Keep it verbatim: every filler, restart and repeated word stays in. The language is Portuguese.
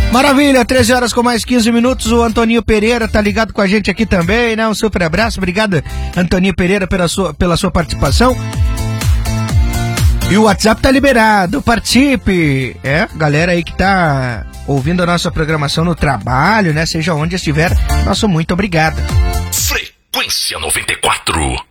Maravilha, treze horas com mais quinze minutos, o Antoninho Pereira tá ligado com a gente aqui também, né? Um super abraço, obrigado, Antoninho Pereira, pela sua, pela sua participação. E o WhatsApp tá liberado, participe! É, galera aí que tá ouvindo a nossa programação no trabalho, né? Seja onde estiver, nosso muito obrigado. Frequência noventa e quatro.